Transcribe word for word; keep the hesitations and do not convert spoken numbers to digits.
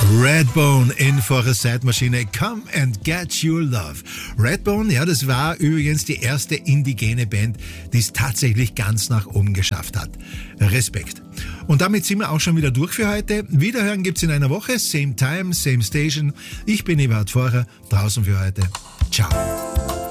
Redbone in Forest Zeitmaschine, Come and Get Your Love. Redbone, ja, das war übrigens die erste indigene Band, die es tatsächlich ganz nach oben geschafft hat. Respekt. Und damit sind wir auch schon wieder durch für heute. Wiederhören gibt's in einer Woche. Same time, same station. Ich bin Eberhard Vorer, draußen für heute. Ciao.